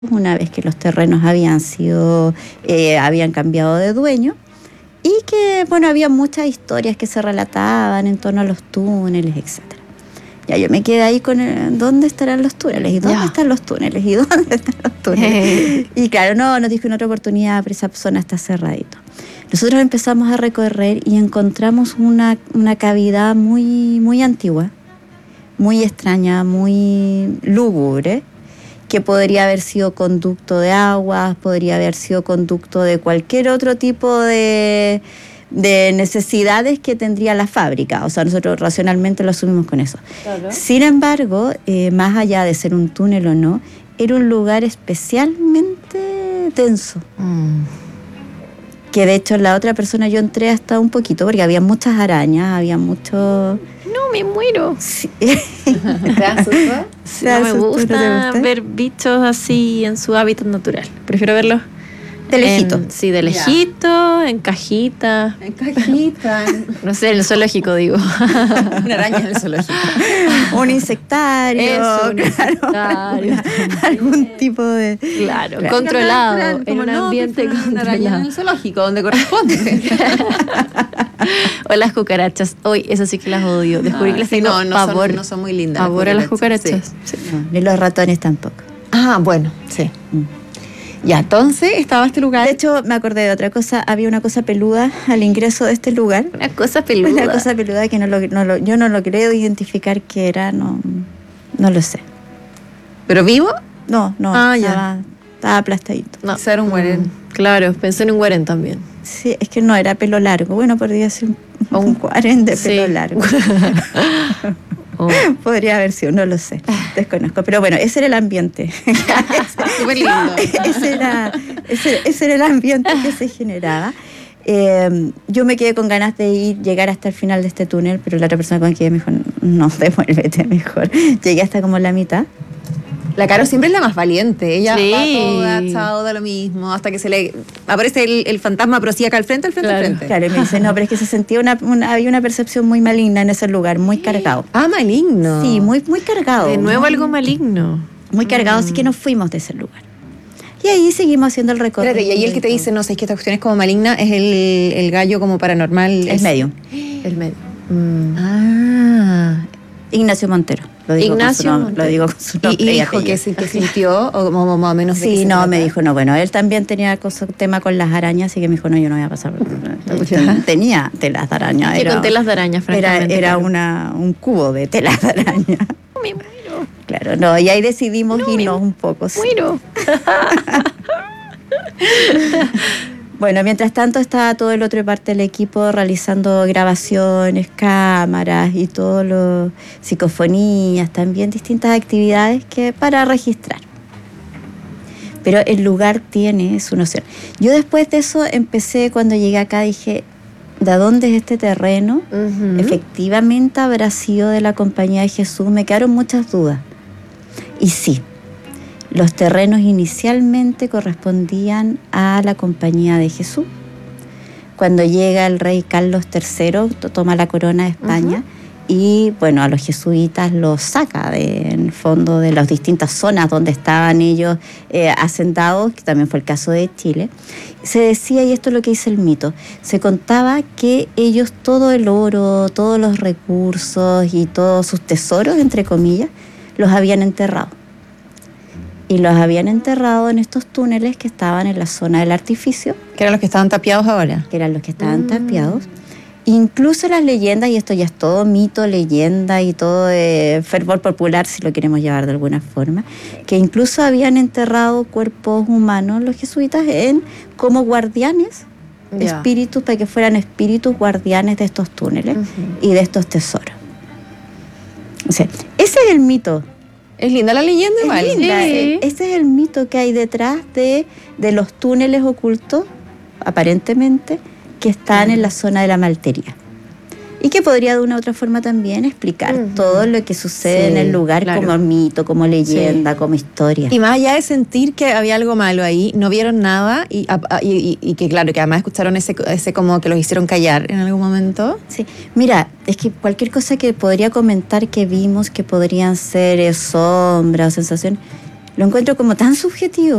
una vez que los terrenos habían cambiado de dueño, y que, bueno, había muchas historias que se relataban en torno a los túneles, etcétera. Ya yo me quedé ahí con ¿dónde estarán los túneles? ¿Y dónde están los túneles? ¿Y dónde están los túneles? Y claro, nos dijo en otra oportunidad, pero esa zona está cerradito. Nosotros empezamos a recorrer y encontramos una cavidad muy, muy antigua, muy extraña, muy lúgubre, que podría haber sido conducto de aguas, podría haber sido conducto de cualquier otro tipo de necesidades que tendría la fábrica. O sea, nosotros racionalmente lo asumimos con eso. Claro. Sin embargo, más allá de ser un túnel o no, era un lugar especialmente denso. Que de hecho la otra persona yo entré hasta un poquito, porque había muchas arañas, había mucho... No, me muero. Sí. ¿Te asustó? Sí, no me gusta ver bichos así en su hábitat natural. Prefiero verlos de lejito. Sí, de lejito, en cajita. En cajita. No sé, en el zoológico, digo. Una araña en el zoológico. Un insectario. Eso, un insectario. Algún tipo de... Claro, controlado. En un ambiente controlado. Una araña en el zoológico, donde corresponde. O las cucarachas. Hoy, eso sí que las odio. Descubrí que les tengo pavor. No son muy lindas. Pavor a las cucarachas. Sí. No, ni los ratones tampoco. Ah, bueno, sí. Ya, entonces estaba este lugar. De hecho, me acordé de otra cosa. Había una cosa peluda al ingreso de este lugar. Una cosa peluda. Una cosa peluda que yo no lo creo identificar qué era, no lo sé. ¿Pero vivo? No, estaba aplastadito. No. Eso era un güeren. Claro, pensé en un güeren también. Sí, es que no era pelo largo. Bueno, podría ser un güeren de pelo largo. Podría haber sido, no lo sé, desconozco. Pero bueno, ese era el ambiente. Súper lindo. Ese era el ambiente que se generaba. Yo me quedé con ganas de llegar hasta el final de este túnel, pero la otra persona con quien me dijo, no, devuélvete mejor. Llegué hasta como la mitad. La Caro siempre es la más valiente. Ella sí. va toda lo mismo, hasta que se le aparece el fantasma, pero sí acá al frente. Claro, y me dice, no, pero es que se sentía había una percepción muy maligna en ese lugar, muy cargado. Ah, maligno. Sí, muy, muy cargado. De nuevo algo maligno. Muy cargado, así que nos fuimos de ese lugar. Y ahí seguimos haciendo el recorrido. Espérate, y ahí el que te dice, no sé, es que esta cuestión es como maligna, es el gallo como paranormal. El medio. El medio. Ignacio Montero. Lo digo con su nombre. ¿Y dijo que sintió o más o menos? Sí, no, me dijo, no, bueno, él también tenía tema con las arañas, así que me dijo, no, yo no voy a pasar. Tenía telas de araña. Con telas de araña, francamente. Era un cubo de telas de araña. Me muero. Claro, no, y ahí decidimos irnos un poco. Muero. Bueno, mientras tanto estaba todo el otro parte del equipo realizando grabaciones, cámaras y todo lo psicofonías, también distintas actividades que para registrar. Pero el lugar tiene su noción. Yo después de eso empecé, cuando llegué acá dije, ¿de dónde es este terreno? Uh-huh. Efectivamente habrá sido de la Compañía de Jesús. Me quedaron muchas dudas. Y sí. Los terrenos inicialmente correspondían a la Compañía de Jesús. Cuando llega el rey Carlos III, toma la corona de España, y bueno, a los jesuitas los saca en el fondo de las distintas zonas donde estaban ellos asentados, que también fue el caso de Chile. Se decía, y esto es lo que dice el mito, se contaba que ellos todo el oro, todos los recursos y todos sus tesoros, entre comillas, los habían enterrado. Y los habían enterrado en estos túneles que estaban en la zona del artificio. Que eran los que estaban tapiados ahora. Que eran los que estaban tapiados. Incluso las leyendas, y esto ya es todo mito, leyenda y todo fervor popular, si lo queremos llevar de alguna forma, que incluso habían enterrado cuerpos humanos los jesuitas como guardianes, espíritus, para que fueran espíritus guardianes de estos túneles y de estos tesoros. O sea, ese es el mito. Es linda la leyenda igual. Es linda. Sí. Ese es el mito que hay detrás de los túneles ocultos, aparentemente, que están en la zona de la Maltería. Y que podría de una u otra forma también explicar todo lo que sucede en el lugar, claro, como mito, como leyenda, como historia. Y más allá de sentir que había algo malo ahí, no vieron nada y que claro, que además escucharon ese como que los hicieron callar en algún momento. Sí, mira, es que cualquier cosa que podría comentar que vimos que podrían ser sombras o sensaciones, lo encuentro como tan subjetivo.